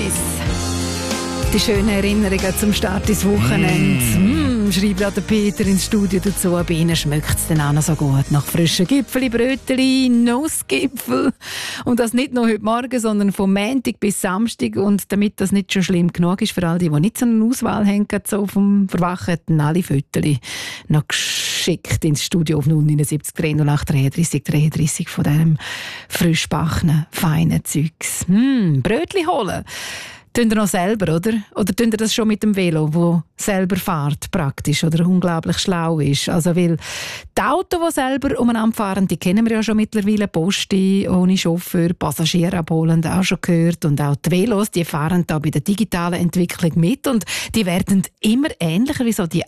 Promis. Die schönen Erinnerungen zum Start des Wochenende. Schreibt ja der Peter ins Studio dazu. Bei Ihnen schmeckt es dann auch noch so gut. Nach frischen Gipfeli, Bröteli, Nussgipfel. Und das nicht nur heute Morgen, sondern vom Montag bis Samstag. Und damit das nicht schon schlimm genug ist für all die nicht so eine Auswahl haben, so vom Verwachen, dann alle Föteli noch geschickt ins Studio auf 079 308 33 33 von diesem frischbackenen, feinen Zeugs. Brötli holen. Tun ihr noch selber, oder? Oder tun ihr das schon mit dem Velo, wo selber fährt, praktisch oder unglaublich schlau ist? Also, weil die Autos, die selber umeinander fahren, die kennen wir ja schon mittlerweile. Posti ohne Chauffeur, Passagiere abholen, auch schon gehört. Und auch die Velos, die fahren da bei der digitalen Entwicklung mit. Und die werden immer ähnlicher, wie so die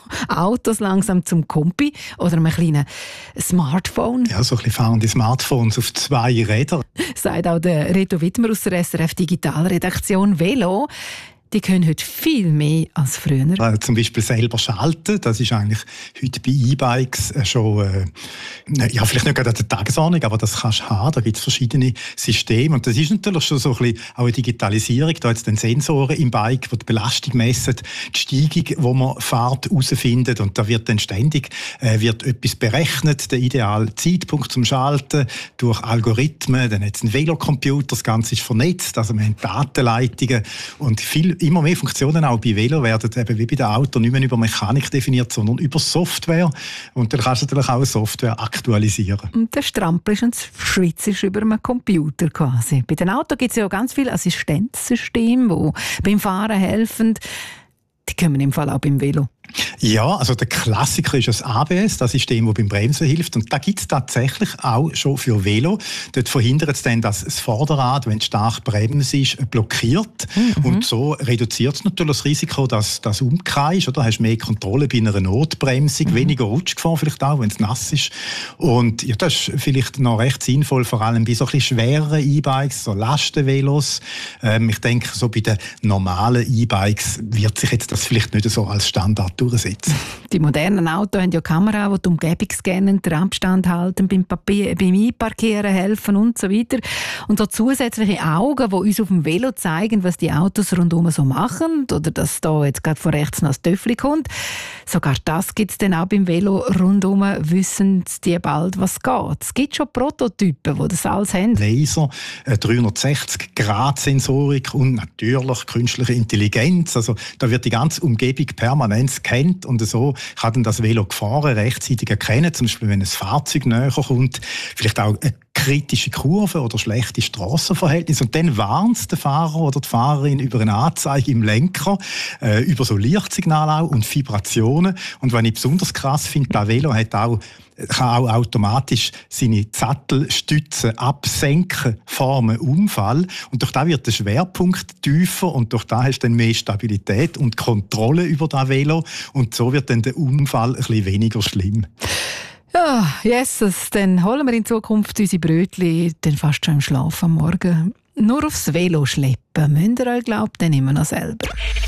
Autos langsam zum Kompi oder einem kleinen Smartphone. Ja, so ein bisschen fahrende Smartphones auf 2 Rädern. Sagt auch der Reto Wittmer aus der SRF Digitalredaktion. Velo, die können heute viel mehr als früher. Zum Beispiel selber schalten, das ist eigentlich heute bei E-Bikes schon, ja, vielleicht nicht gerade an der Tagesordnung, aber das kannst du haben. Da gibt es verschiedene Systeme. Und das ist natürlich schon so ein bisschen auch eine Digitalisierung. Da jetzt den Sensoren im Bike, die die Belastung messen, die Steigung, wo man fährt, herausfindet. Und da wird dann ständig wird etwas berechnet, der ideale Zeitpunkt zum Schalten, durch Algorithmen. Dann hat es einen Velocomputer, das Ganze ist vernetzt, also wir haben Datenleitungen und immer mehr Funktionen auch bei Velo werden eben wie bei den Autos nicht mehr über Mechanik definiert, sondern über Software. Und dann kannst du natürlich auch eine Software aktualisieren. Und der Strampel ist ein Schweizer über einem Computer quasi. Bei den Autos gibt es ja auch ganz viele Assistenzsysteme, die beim Fahren helfen. Die kommen im Fall auch beim Velo. Ja, also der Klassiker ist das ABS, das System, das beim Bremsen hilft. Und da gibt es tatsächlich auch schon für Velo. Dort verhindert es dann, dass das Vorderrad, wenn es stark bremst ist, blockiert. Und so reduziert es natürlich das Risiko, dass das umkreist. Oder hast mehr Kontrolle bei einer Notbremsung, weniger Rutschgefahr vielleicht auch, wenn es nass ist. Und ja, das ist vielleicht noch recht sinnvoll, vor allem bei so ein bisschen schwereren E-Bikes, so Lastenvelos. Ich denke, so bei den normalen E-Bikes wird sich jetzt das vielleicht nicht so als Standard durchsetzen. Die modernen Autos haben ja Kameras, die die Umgebung scannen, den Abstand halten, beim Einparkieren helfen und so weiter. Und auch zusätzliche Augen, die uns auf dem Velo zeigen, was die Autos rundherum so machen oder dass da jetzt gerade von rechts noch das Töffel kommt. Sogar das gibt es dann auch beim Velo rundherum, wissen die bald, was geht. Es gibt schon Prototypen, die das alles haben. Laser, 360-Grad-Sensorik und natürlich künstliche Intelligenz. Also da wird die ganze Umgebung permanent scannt und so kann dann das Velo Gefahren rechtzeitig erkennen, zum Beispiel wenn ein Fahrzeug näher kommt, vielleicht auch eine kritische Kurve oder schlechte Strassenverhältnisse und dann warnt der Fahrer oder die Fahrerin über eine Anzeige im Lenker, über so Lichtsignale auch und Vibrationen. Und was ich besonders krass finde, das Velo kann auch automatisch seine Sattelstützen absenken vor einem Unfall. Und durch das wird der Schwerpunkt tiefer und durch das hast du dann mehr Stabilität und Kontrolle über das Velo. Und so wird dann der Unfall ein bisschen weniger schlimm. Ja, Jesus, dann holen wir in Zukunft unsere Brötchen dann fast schon im Schlaf am Morgen. Nur aufs Velo schleppen müsst ihr euch, glaubt, dann immer noch selber.